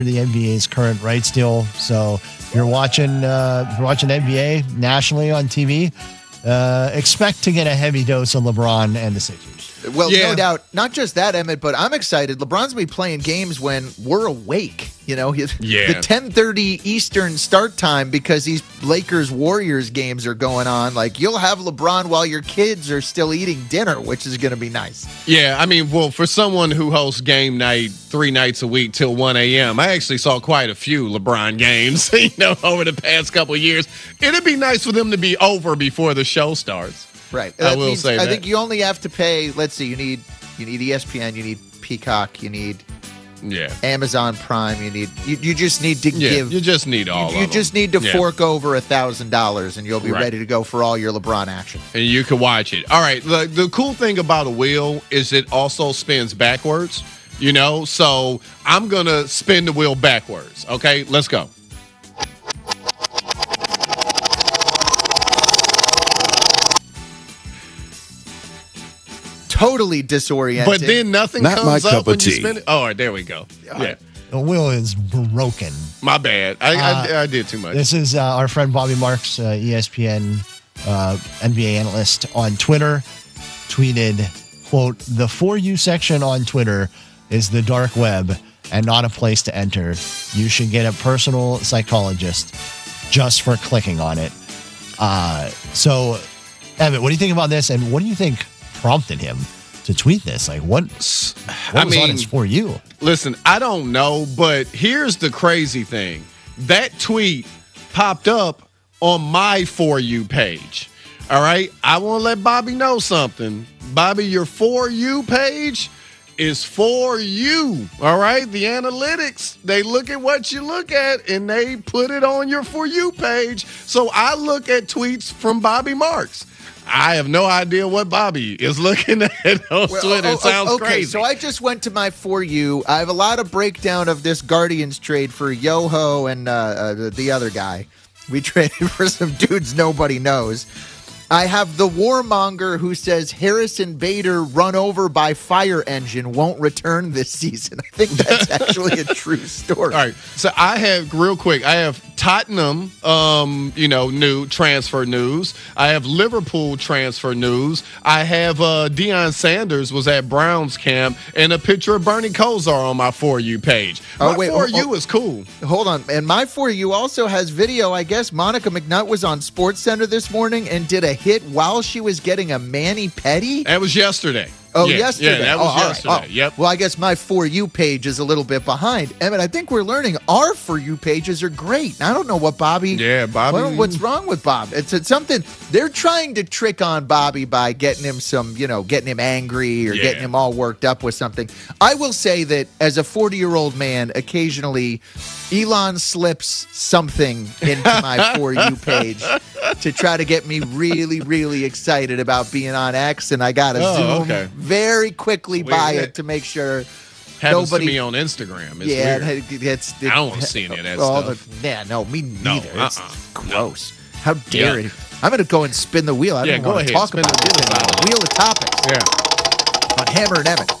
the NBA's current rights deal. So if you're watching NBA nationally on TV, expect to get a heavy dose of LeBron and the Sixers. Well, no doubt. Not just that, Emmett, but I'm excited. LeBron's going to be playing games when we're awake. The 10:30 Eastern start time because these Lakers-Warriors games are going on. Like, you'll have LeBron while your kids are still eating dinner, which is going to be nice. Yeah, I mean, well, for someone who hosts game night 3 nights a week till 1 a.m., I actually saw quite a few LeBron games, over the past couple of years. It'd be nice for them to be over before the show starts. Right. I will say that. I think you only have to pay, let's see, you need ESPN, you need Peacock, you need Amazon Prime, you just need to give. You just need all of them. You just need to fork over $1,000 and you'll be ready to go for all your LeBron action. And you can watch it. All right. The cool thing about a wheel is it also spins backwards, so I'm going to spin the wheel backwards. Okay, let's go. Totally disoriented. But then nothing comes up when you spin it. Oh, there we go. Yeah. The wheel is broken. My bad. I did too much. This is our friend Bobby Marks, ESPN NBA analyst on Twitter, tweeted, quote, "The For You section on Twitter is the dark web and not a place to enter. You should get a personal psychologist just for clicking on it." So, Evan, what do you think about this? And what do you think prompted him to tweet this? Like, what was on his For You? Listen, I don't know, but here's the crazy thing. That tweet popped up on my For You page. All right? I want to let Bobby know something. Bobby, your For You page is for you. All right? The analytics, they look at what you look at and they put it on your For You page. So I look at tweets from Bobby Marks. I have no idea what Bobby is looking at on Twitter. It sounds crazy. So I just went to my For You. I have a lot of breakdown of this Guardians trade for Yoho and the other guy. We traded for some dudes nobody knows. I have the warmonger who says Harrison Bader run over by fire engine won't return this season. I think that's actually a true story. All right. So I have, real quick, I have Tottenham, new transfer news. I have Liverpool transfer news. I have Deion Sanders was at Browns camp and a picture of Bernie Kosar on my For You page. My For You is cool. Hold on. And my For You also has video. I guess Monica McNutt was on SportsCenter this morning and did a hit while she was getting a mani-pedi. That was yesterday. Oh, yesterday. Yeah, that was yesterday. Right. Yep. Well, I guess my For You page is a little bit behind. Emmett, I think we're learning our For You pages are great. I don't know what Bobby. Yeah, Bobby. What's wrong with Bob? It's something they're trying to trick on Bobby by getting him getting him angry or getting him all worked up with something. I will say that as a 40-year-old man, occasionally Elon slips something into my For You page to try to get me really, really excited about being on X, and I got to zoom very quickly by it to make sure happens nobody to me on Instagram. It's weird. I don't want to see any of that stuff. Me neither. It's gross. How dare it? I'm going to go and spin the wheel. I don't want to talk about it. Wheel of topics. Yeah. On Hammer and Evan.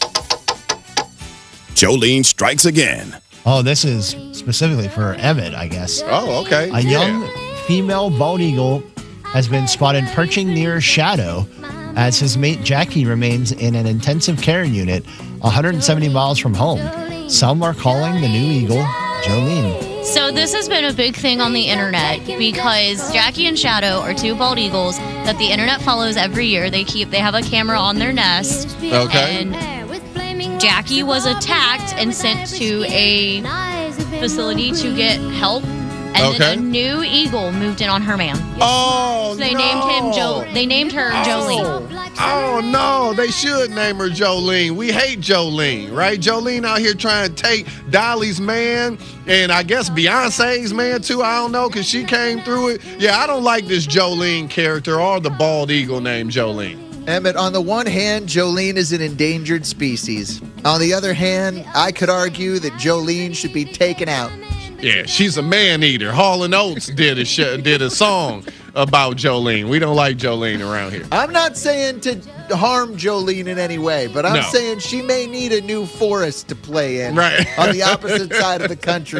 Jolene strikes again. Oh, this is specifically for Emmett, I guess. Oh, okay. A young female bald eagle has been spotted perching near Shadow as his mate Jackie remains in an intensive care unit 170 miles from home. Some are calling the new eagle Jolene. So this has been a big thing on the internet because Jackie and Shadow are two bald eagles that the internet follows every year. They have a camera on their nest. Okay. And Jackie was attacked and sent to a facility to get help. And then a new eagle moved in on her man. Oh, so they named her Jolene. Oh, no. They should name her Jolene. We hate Jolene, right? Jolene out here trying to take Dolly's man and I guess Beyonce's man, too. I don't know, because she came through it. Yeah, I don't like this Jolene character or the bald eagle named Jolene. Emmett, on the one hand, Jolene is an endangered species. On the other hand, I could argue that Jolene should be taken out. Yeah, she's a man-eater. Hall & Oates did a song about Jolene. We don't like Jolene around here. I'm not saying to harm Jolene in any way, but I'm saying she may need a new forest to play in right. on the opposite side of the country.